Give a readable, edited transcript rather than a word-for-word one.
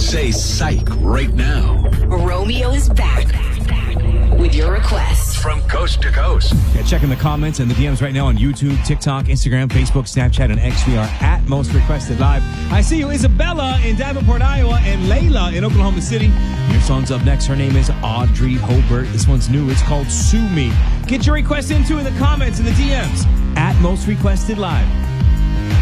Say psych right now. Romeo is back with your requests From coast to coast. Yeah, checking the comments and the DMs right now on YouTube, TikTok, Instagram, Facebook, Snapchat, and X. We are at Most Requested Live. I see you, Isabella in Davenport, Iowa, and Layla in Oklahoma City. Your song's up next. Her name is Audrey Hobart. This one's new. It's called Sue Me. Get your request into in the comments and the DMs at Most Requested Live.